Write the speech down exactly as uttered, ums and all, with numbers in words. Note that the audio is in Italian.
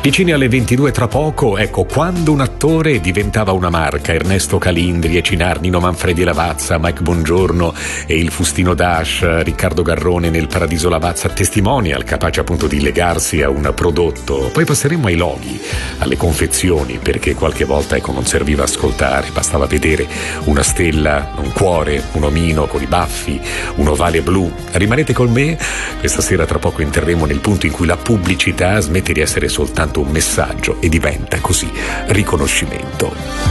Vicini alle ventidue tra poco, ecco, quando un attore diventava una marca, Ernesto Calindri, Ecinar, Nino Manfredi Lavazza, Mike Bongiorno e il Fustino Dash, Riccardo Garrone nel Paradiso Lavazza, testimonial capace appunto di legarsi a un prodotto. Poi passeremo ai loghi, alle confezioni, perché qualche volta ecco non serviva ascoltare, bastava vedere una stella, un cuore, un omino con i baffi, un ovale blu. Rimanete con me? Questa sera tra poco interremo nel punto in cui la pubblicità smette di essere soltanto un messaggio e diventa così riconoscimento.